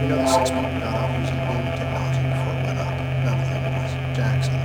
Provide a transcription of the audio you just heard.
The other 6 people got off using boom technology before it went up. None of them was Jackson.